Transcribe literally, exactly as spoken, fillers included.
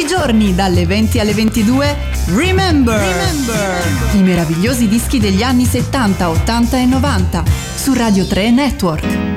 i giorni dalle venti alle ventidue Remember, Remember. I meravigliosi dischi degli anni settanta, ottanta e novanta su Radio tre Network.